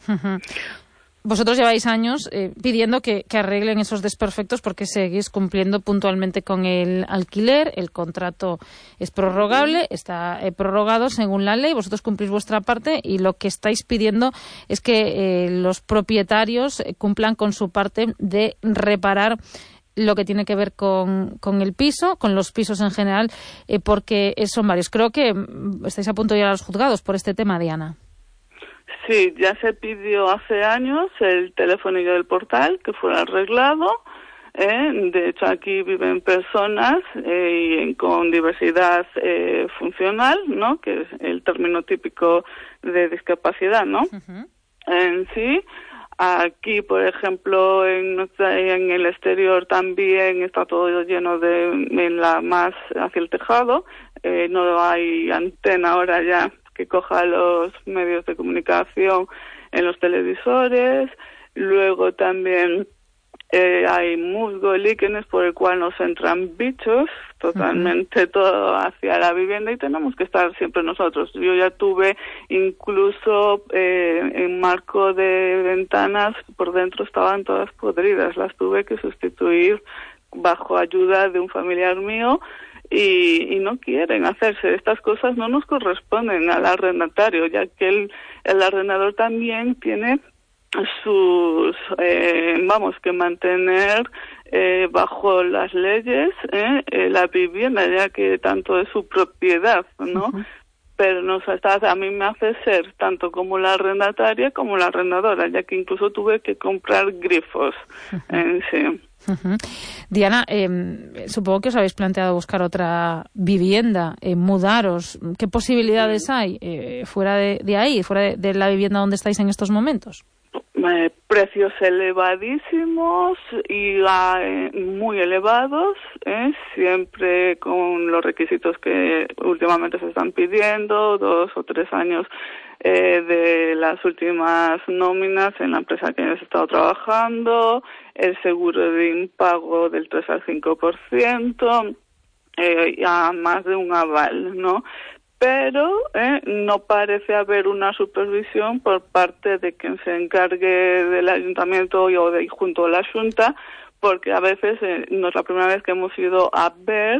Uh-huh. Vosotros lleváis años pidiendo que arreglen esos desperfectos porque seguís cumpliendo puntualmente con el alquiler, el contrato es prorrogable, está prorrogado según la ley, vosotros cumplís vuestra parte y lo que estáis pidiendo es que los propietarios cumplan con su parte de reparar lo que tiene que ver con el piso, con los pisos en general, porque son varios. Creo que estáis a punto de ir a los juzgados por este tema, Diana. Sí, ya se pidió hace años el telefonillo del portal que fuera arreglado. De hecho, aquí viven personas con diversidad funcional, ¿no? Que es el término típico de discapacidad, ¿no? Uh-huh. En sí, aquí, por ejemplo, en el exterior también está todo lleno más hacia el tejado. No hay antena ahora ya que coja los medios de comunicación en los televisores. Luego también hay musgo, líquenes por el cual nos entran bichos, totalmente todo hacia la vivienda y tenemos que estar siempre nosotros. Yo ya tuve incluso en marco de ventanas, por dentro estaban todas podridas, las tuve que sustituir bajo ayuda de un familiar mío. Y no quieren hacerse. Estas cosas no nos corresponden al arrendatario, ya que el arrendador también tiene que mantener bajo las leyes la vivienda, ya que tanto es su propiedad, ¿no? Uh-huh. Pero a mí me hace ser tanto como la arrendataria como la arrendadora, ya que incluso tuve que comprar grifos. Uh-huh. Sí. Uh-huh. Diana, supongo que os habéis planteado buscar otra vivienda, mudaros. ¿Qué posibilidades hay fuera de ahí, fuera de la vivienda donde estáis en estos momentos? Precios elevadísimos y muy elevados, siempre con los requisitos que últimamente se están pidiendo, 2 o 3 años de las últimas nóminas en la empresa que hemos estado trabajando, el seguro de impago del 3 al 5%, a más de un aval, ¿no? Pero no parece haber una supervisión por parte de quien se encargue del ayuntamiento o junto a la Junta, porque a veces no es la primera vez que hemos ido a ver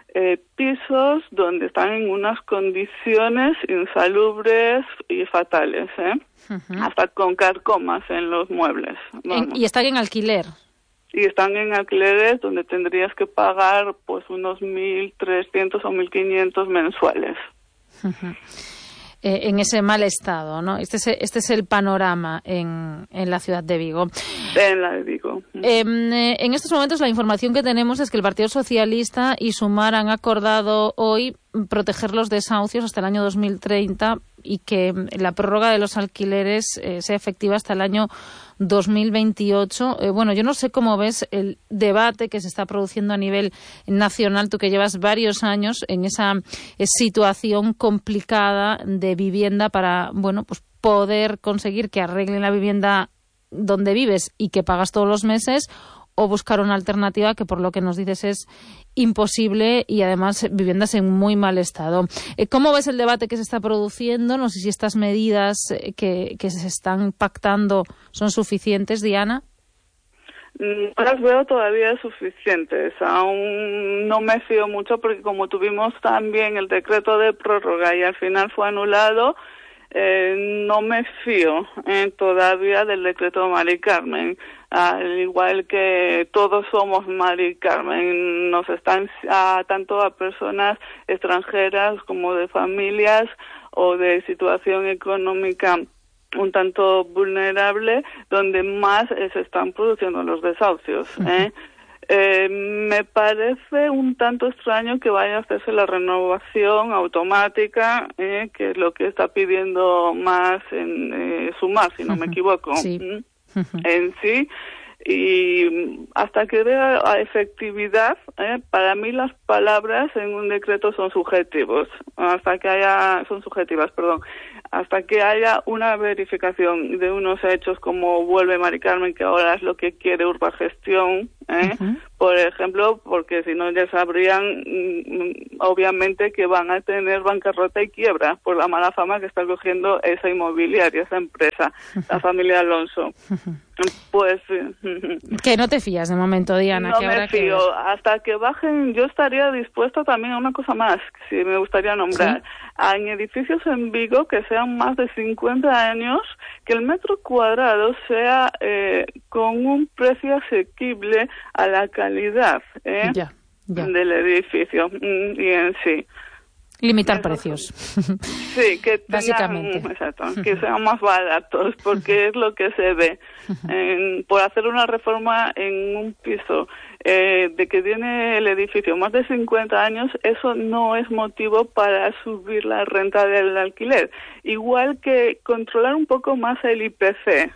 pisos donde están en unas condiciones insalubres y fatales, uh-huh. Hasta con carcomas en los muebles. ¿Y están en alquiler? Y están en alquileres donde tendrías que pagar pues unos 1.300 o 1.500 mensuales. Uh-huh. En ese mal estado, ¿no? Este es el panorama en la ciudad de Vigo. En la de Vigo. En estos momentos la información que tenemos es que el Partido Socialista y Sumar han acordado hoy proteger los desahucios hasta el año 2030 y que la prórroga de los alquileres sea efectiva hasta el año 2028. Yo no sé cómo ves el debate que se está produciendo a nivel nacional, tú que llevas varios años en esa situación complicada de vivienda para, pues poder conseguir que arreglen la vivienda donde vives y que pagas todos los meses, o buscar una alternativa que por lo que nos dices es imposible y además viviendas en muy mal estado. ¿Cómo ves el debate que se está produciendo? No sé si estas medidas que se están pactando son suficientes, Diana. Las veo todavía suficientes. Aún no me fío mucho porque como tuvimos también el decreto de prórroga y al final fue anulado, no me fío todavía del decreto Mari Carmen. Al igual que todos somos Mari Carmen, nos están tanto a personas extranjeras como de familias o de situación económica un tanto vulnerable, donde más se están produciendo los desahucios. Me parece un tanto extraño que vaya a hacerse la renovación automática, que es lo que está pidiendo más en Sumar, si no me equivoco. Sí. En sí, y hasta que vea efectividad, para mí las palabras en un decreto son subjetivas, hasta que haya una verificación de unos hechos como vuelve Mari Carmen, que ahora es lo que quiere Urbagestión, Por ejemplo, porque si no ya sabrían obviamente que van a tener bancarrota y quiebra por la mala fama que está cogiendo esa inmobiliaria, esa empresa, la familia Alonso. Pues que no te fías de momento, Diana. No que me fío. Hasta que bajen, yo estaría dispuesta también a una cosa más, si me gustaría nombrar. ¿Sí? En edificios en Vigo que sean más de 50 años, que el metro cuadrado sea con un precio asequible a la calidad del edificio y en sí. Limitar precios. Sí, que tengan, básicamente. Exacto, que sean más baratos, porque es lo que se ve. Por hacer una reforma en un piso de que tiene el edificio más de 50 años, eso no es motivo para subir la renta del alquiler. Igual que controlar un poco más el IPC,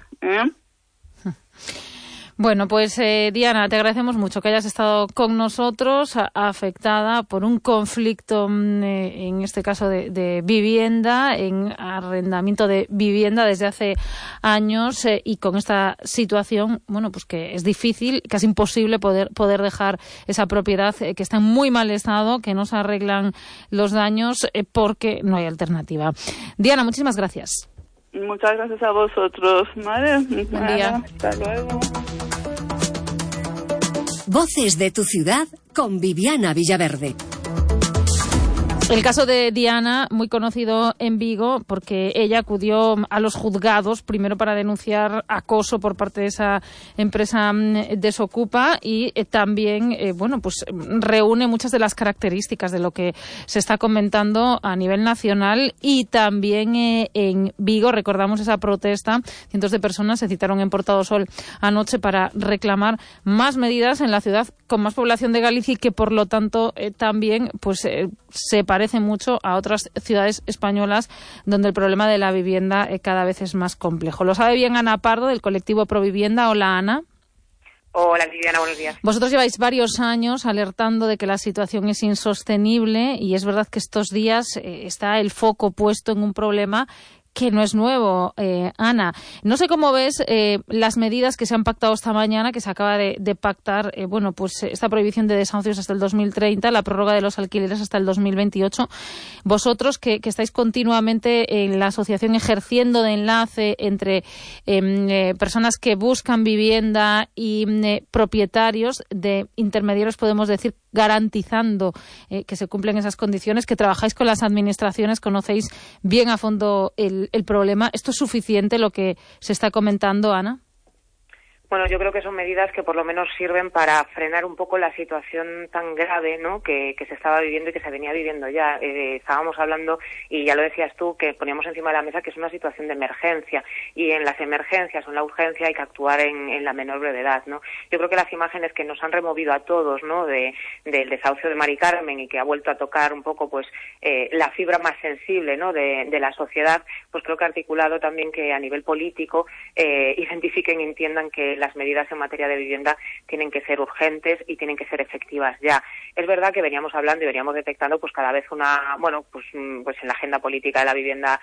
Bueno, pues Diana, te agradecemos mucho que hayas estado con nosotros, afectada por un conflicto, en este caso de vivienda, en arrendamiento de vivienda desde hace años y con esta situación, bueno, pues que es difícil, casi imposible poder dejar esa propiedad que está en muy mal estado, que no se arreglan los daños porque no hay alternativa. Diana, muchísimas gracias. Muchas gracias a vosotros. Vale, buen día. Hasta luego. Voces de tu ciudad con Viviana Villaverde. El caso de Diana, muy conocido en Vigo, porque ella acudió a los juzgados primero para denunciar acoso por parte de esa empresa Desocupa y también, bueno, pues reúne muchas de las características de lo que se está comentando a nivel nacional y también en Vigo. Recordamos esa protesta, cientos de personas se citaron en Portadosol anoche para reclamar más medidas en la ciudad con más población de Galicia y que por lo tanto también pues se parece mucho a otras ciudades españolas donde el problema de la vivienda cada vez es más complejo. Lo sabe bien Ana Pardo, del colectivo Provivienda. Hola, Ana. Hola, Viviana, buenos días. Vosotros lleváis varios años alertando de que la situación es insostenible y es verdad que estos días está el foco puesto en un problema que no es nuevo, Ana. No sé cómo ves las medidas que se han pactado esta mañana, que se acaba de pactar, bueno, pues esta prohibición de desahucios hasta el 2030, la prórroga de los alquileres hasta el 2028. Vosotros que estáis continuamente en la asociación ejerciendo de enlace entre personas que buscan vivienda y propietarios, de intermediarios, podemos decir, garantizando que se cumplen esas condiciones, que trabajáis con las administraciones, conocéis bien a fondo el problema. ¿Esto es suficiente lo que se está comentando, Ana? Bueno, yo creo que son medidas que por lo menos sirven para frenar un poco la situación tan grave, ¿no?, que se estaba viviendo y que se venía viviendo ya. Estábamos hablando, y ya lo decías tú, que poníamos encima de la mesa que es una situación de emergencia, y en las emergencias o en la urgencia hay que actuar en la menor brevedad, ¿no? Yo creo que las imágenes que nos han removido a todos, ¿no?, del desahucio de Mari Carmen y que ha vuelto a tocar un poco pues la fibra más sensible, ¿no?, de la sociedad, pues creo que ha articulado también que a nivel político identifiquen y entiendan que las medidas en materia de vivienda tienen que ser urgentes y tienen que ser efectivas ya. Es verdad que veníamos hablando y veníamos detectando pues cada vez pues en la agenda política de la vivienda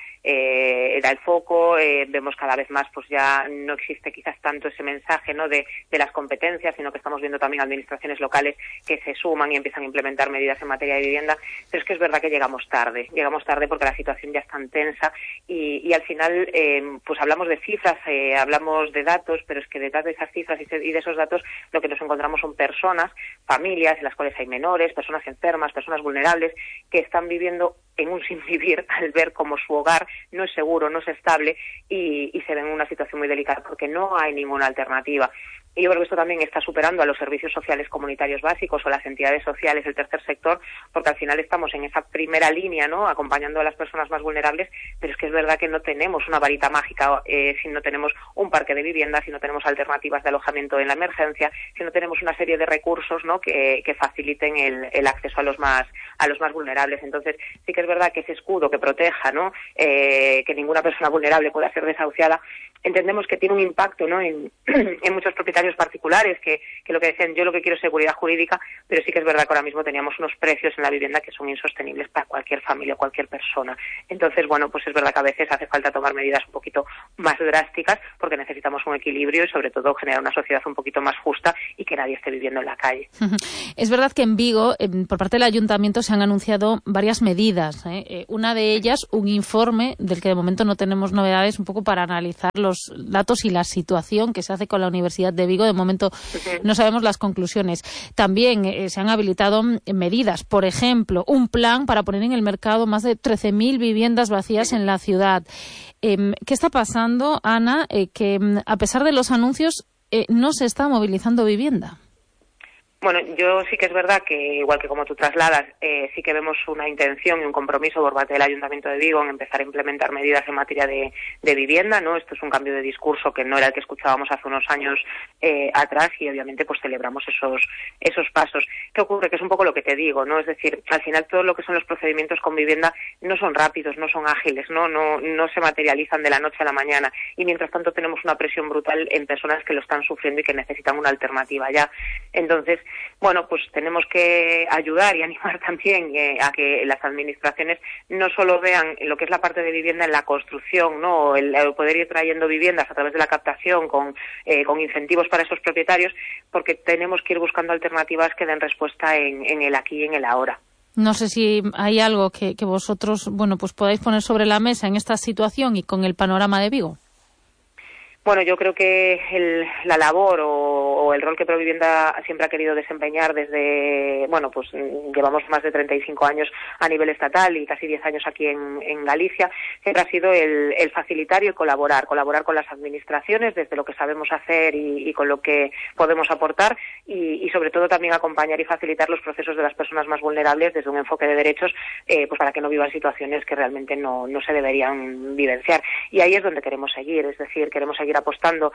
da el foco, vemos cada vez más pues ya no existe quizás tanto ese mensaje, ¿no?, de las competencias, sino que estamos viendo también administraciones locales que se suman y empiezan a implementar medidas en materia de vivienda, pero es que es verdad que llegamos tarde porque la situación ya es tan tensa y al final pues hablamos de cifras, hablamos de datos, pero es que detrás de esas cifras y de esos datos lo que nos encontramos son personas, familias en las cuales hay menores, personas enfermas, personas vulnerables que están viviendo en un sinvivir al ver cómo su hogar no es seguro, no es estable y se ven en una situación muy delicada porque no hay ninguna alternativa. Y yo creo que esto también está superando a los servicios sociales comunitarios básicos o las entidades sociales del tercer sector, porque al final estamos en esa primera línea, ¿no?, acompañando a las personas más vulnerables, pero es que es verdad que no tenemos una varita mágica, si no tenemos un parque de viviendas, si no tenemos alternativas de alojamiento en la emergencia, si no tenemos una serie de recursos, ¿no?, que faciliten el acceso a los más vulnerables. Entonces, sí que es verdad que ese escudo que proteja, ¿no?, que ninguna persona vulnerable pueda ser desahuciada, entendemos que tiene un impacto, ¿no?, en muchos propietarios propietarios particulares que lo que decían, yo lo que quiero es seguridad jurídica, pero sí que es verdad que ahora mismo teníamos unos precios en la vivienda que son insostenibles para cualquier familia o cualquier persona. Entonces, bueno, pues es verdad que a veces hace falta tomar medidas un poquito más drásticas porque necesitamos un equilibrio y sobre todo generar una sociedad un poquito más justa y que nadie esté viviendo en la calle. Es verdad que en Vigo, por parte del Ayuntamiento, se han anunciado varias medidas. Una de ellas, un informe del que de momento no tenemos novedades, un poco para analizar los datos y la situación que se hace con la Universidad de Vigo. De momento no sabemos las conclusiones. También se han habilitado medidas, por ejemplo, un plan para poner en el mercado más de 13.000 viviendas vacías en la ciudad. ¿Qué está pasando, Ana, que a pesar de los anuncios no se está movilizando vivienda? Bueno, yo sí que es verdad que, igual que como tú trasladas, sí que vemos una intención y un compromiso por parte del Ayuntamiento de Vigo en empezar a implementar medidas en materia de vivienda, ¿no? Esto es un cambio de discurso que no era el que escuchábamos hace unos años atrás y obviamente pues celebramos esos pasos. ¿Qué ocurre? Que es un poco lo que te digo, ¿no? Es decir, al final todo lo que son los procedimientos con vivienda no son rápidos, no son ágiles, no se materializan de la noche a la mañana y mientras tanto tenemos una presión brutal en personas que lo están sufriendo y que necesitan una alternativa ya. Entonces, bueno, pues tenemos que ayudar y animar también a que las administraciones no solo vean lo que es la parte de vivienda en la construcción, ¿no? El poder ir trayendo viviendas a través de la captación con incentivos para esos propietarios, porque tenemos que ir buscando alternativas que den respuesta en el aquí y en el ahora. No sé si hay algo que vosotros, bueno, pues podáis poner sobre la mesa en esta situación y con el panorama de Vigo. Bueno, yo creo que la labor o el rol que Provivienda siempre ha querido desempeñar desde, bueno, pues llevamos más de 35 años a nivel estatal y casi 10 años aquí en Galicia, siempre ha sido el facilitar y el colaborar con las administraciones desde lo que sabemos hacer y con lo que podemos aportar y sobre todo también acompañar y facilitar los procesos de las personas más vulnerables desde un enfoque de derechos, pues para que no vivan situaciones que realmente no se deberían vivenciar. Y ahí es donde queremos seguir, es decir, queremos seguir apostando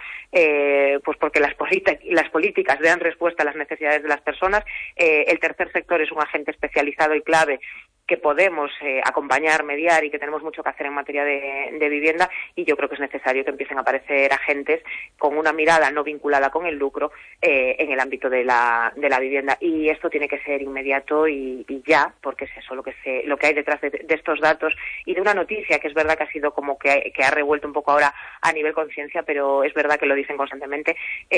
pues porque las políticas den respuesta a las necesidades de las personas. El tercer sector es un agente especializado y clave que podemos acompañar, mediar y que tenemos mucho que hacer en materia de vivienda y yo creo que es necesario que empiecen a aparecer agentes con una mirada no vinculada con el lucro en el ámbito de la vivienda y esto tiene que ser inmediato y ya, porque es eso lo que hay detrás de estos datos y de una noticia que es verdad que ha sido como que ha revuelto un poco ahora a nivel conciencia, pero es verdad que lo dicen constantemente.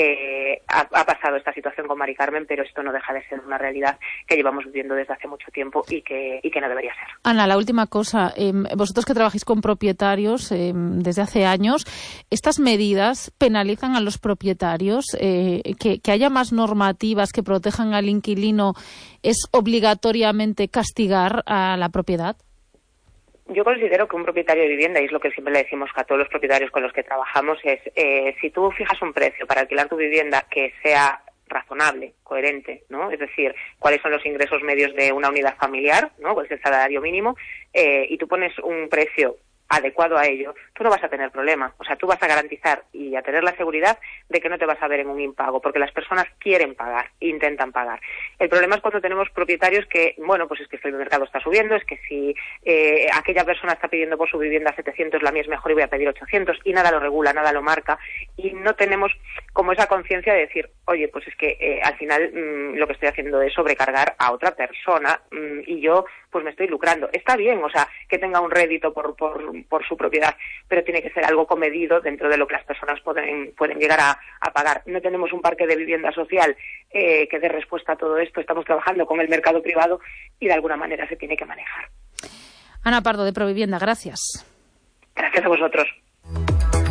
Ha pasado esta situación con Mari Carmen, pero esto no deja de ser una realidad que llevamos viviendo desde hace mucho tiempo y que no debería ser. Ana, la última cosa. Vosotros que trabajáis con propietarios desde hace años, ¿estas medidas penalizan a los propietarios? ¿Que haya más normativas que protejan al inquilino es obligatoriamente castigar a la propiedad? Yo considero que un propietario de vivienda, y es lo que siempre le decimos a todos los propietarios con los que trabajamos, es si tú fijas un precio para alquilar tu vivienda que sea razonable, coherente, ¿no? Es decir, cuáles son los ingresos medios de una unidad familiar, ¿no? Cuál es el salario mínimo, y tú pones un precio adecuado a ello, tú no vas a tener problema. O sea, tú vas a garantizar y a tener la seguridad de que no te vas a ver en un impago, porque las personas quieren pagar, intentan pagar. El problema es cuando tenemos propietarios que, bueno, pues es que el mercado está subiendo, es que si aquella persona está pidiendo por su vivienda 700, la mía es mejor y voy a pedir 800, y nada lo regula, nada lo marca, y no tenemos como esa conciencia de decir, oye, pues es que al final lo que estoy haciendo es sobrecargar a otra persona y yo pues me estoy lucrando. Está bien, o sea, que tenga un rédito por su propiedad, pero tiene que ser algo comedido dentro de lo que las personas pueden llegar a pagar. No tenemos un parque de vivienda social que dé respuesta a todo esto. Estamos trabajando con el mercado privado y de alguna manera se tiene que manejar. Ana Pardo, de Provivienda, gracias. Gracias a vosotros.